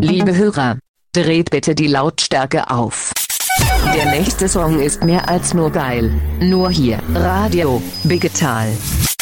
Liebe Hörer, dreht bitte die Lautstärke auf. Der nächste Song ist mehr als nur geil. Nur hier, Radio Digital.